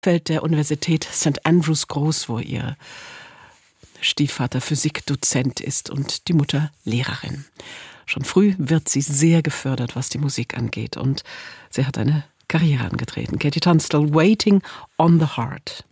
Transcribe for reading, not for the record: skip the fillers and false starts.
Feld der Universität St. Andrews groß, wo ihr Stiefvater Physikdozent ist und die Mutter Lehrerin. Schon früh wird sie sehr gefördert, was die Musik angeht, und sie hat eine Karriere angetreten. Katie Tunstall, Waiting on the Heart.